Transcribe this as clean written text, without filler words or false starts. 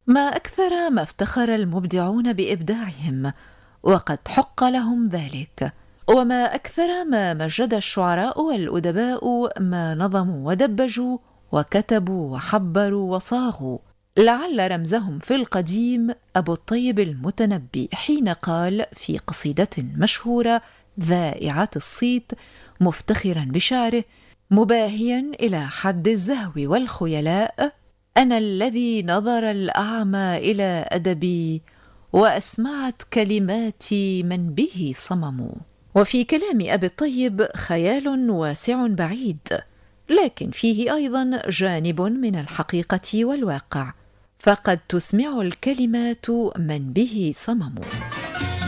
ما أكثر ما افتخر المبدعون بإبداعهم، وقد حق لهم ذلك. وما أكثر ما مجد الشعراء والأدباء ما نظموا ودبجوا وكتبوا وحبروا وصاغوا. لعل رمزهم في القديم أبو الطيب المتنبي، حين قال في قصيدة مشهورة ذائعة الصيت مفتخرا بشعره مباهيا إلى حد الزهو والخيلاء: أنا الذي نظر الأعمى إلى أدبي وأسمعت كلماتي من به صمم. وفي كلام أبي الطيب خيال واسع بعيد، لكن فيه أيضا جانب من الحقيقة والواقع، فقد تسمع الكلمات من به صمم.